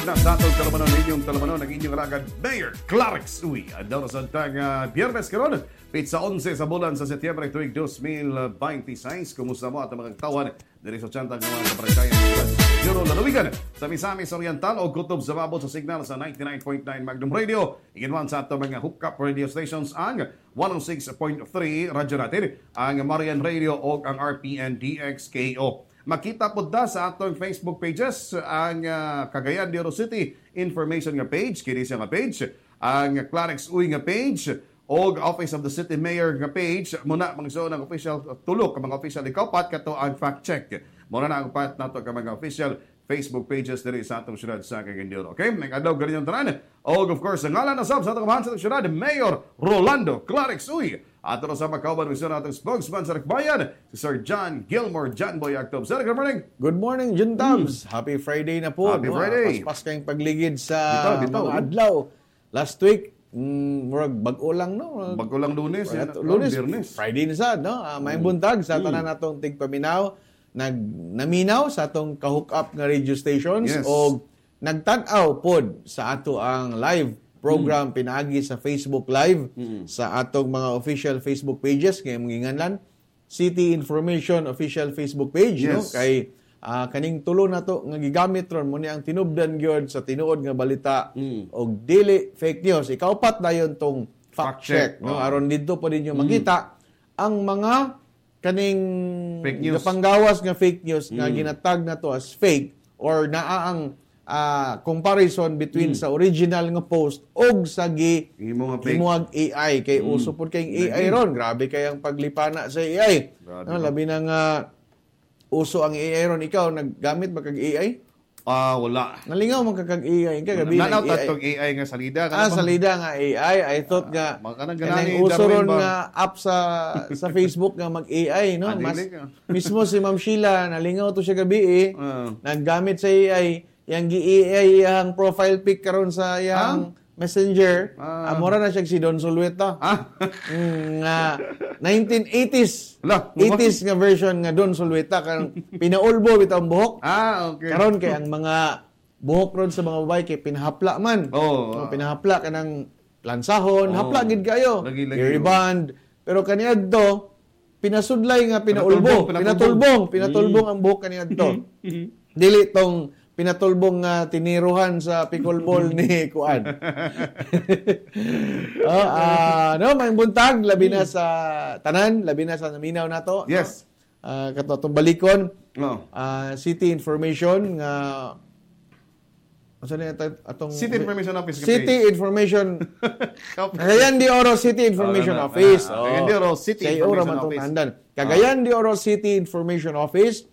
na sa atong talamanon, inyong talamanon, ang inyong alagad, Mayor Clarix Uy. Adlaw na sa Biyernes karon, pizza 11 sa bulan sa Setyembre tuig 2026. Kumusta mo at mga tawan diri sa tiyantang mga kabaranggayan sa Euro Lalawigan sa Misamis Oriental o kutob sa babot sa signal sa 99.9 Magnum Radio. Iginwan sa atong mga hookup radio stations ang 106.3 Radyo Natin, ang Marian Radio o ang RPN DXKO. Makita po da sa atong Facebook pages ang Cagayan de Oro City Information nga page, kini siya nga page, ang Clarix Uy nga page, o Office of the City Mayor nga page. Muna mangso ng official tulok ka mga official ikapat kato ang fact check. Muna na ang pat nato ka mga official Facebook pages diri sa atong syudad sa Cagayan de Oro. Okay? May adlaw ganin yung tanan. O of course, ang ngalan na sab sa atong kamahan sa atong syudad, Mayor Rolando Clarix Uy. Ato na sa makauban ng nating spokesman sa Rakbayan, si Sir John Gilmore, John Boy Actob. Sir, good morning. Good morning, Jun Tams. Happy Friday na po. Happy Friday. Paspas kayong pagligid sa Bitaw. mga adlaw. Last week, murag bag-o lang, no? Bago lang Lunes, Lunes, Biyernes. Friday na sad, no? May buntag sa tanan natong tigpaminaw, naminaw sa atong ka-hook up nga radio stations, Yes. o nagtag-aw pod sa ato ang live program pinaagi sa Facebook Live sa atong mga official Facebook pages kay manginganlan City Information official Facebook page, no? Yes. Kay kaning tulo na to nga gigamit ron mo ni ang tinubdan gyud sa tinuod nga balita og dili fake news. Ikaupat dayon tong fact check, no? Aron didto pa ninyo makita ang mga kaning Fake news. panggawas nga fake news nga ginatag na to as fake or naa ang comparison between sa original nga post og sa Imo nga fake. himuag AI kay uso pod kayong AI ron. Grabe kayang paglipana sa AI. Grabe No, ba? labi na nga uso ang AI ron. Ikaw naggamit ba kag AI? Wala. Nalingaw man ka kag AI ka gabi na Nanaw AI. tatong AI nga salida. Salida nga AI. I thought nga Makanan kanang ganani, uso Darwin ron ba? nga app sa Facebook nga mag-AI, no? Dili ka. Mismo si Ma'am Sheila nalingaw to siya gabi naggamit sa AI yang gi-AI ang profile pic karon sa yang Messenger. Mura na siya si Don Solueta. Nga 1980s. Ala, 80s nga version nga Don Solueta kan pinaulbo bitaw ang buhok. Okay. Karon kay ang mga buhok ron sa mga babae kay pinahapla man. Oo. Pinahapla kanang lansahon, hapla gid kayo. Lagi-lagi. I-reband. Pero kaniadto pinasudlay nga pinaulbo, pinatulbong ang buhok kaniadto. Dili tong pinatulbong nga tiniruhan sa pickleball ni Kuan. May buntag labi na sa tanan, labi na sa naminaw nato. Yes. Kato atong balikon. No. City information nga atong City Information Office. City Information Cagayan de Oro City Information Office. Cagayan de Oro City Sa Oro Information man tong Office. tandan. Cagayan de Oro City Information Office